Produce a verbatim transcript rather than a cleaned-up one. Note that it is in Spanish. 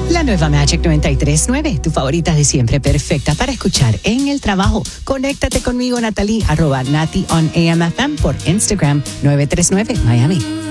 La nueva Magic noventa y tres punto nueve, tu favorita de siempre, perfecta para escuchar en el trabajo. Conéctate conmigo, Natalie, arroba Nati on A M F M por Instagram nueve tres nueve Miami.